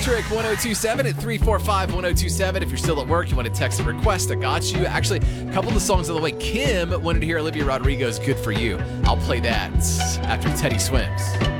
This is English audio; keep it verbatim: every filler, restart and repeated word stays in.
Electric one oh two seven at three four five, one oh two seven. If you're still at work, you want to text a request, I got you. Actually, a couple of the songs on the way. Kim wanted to hear Olivia Rodrigo's Good For You. I'll play that after Teddy Swims.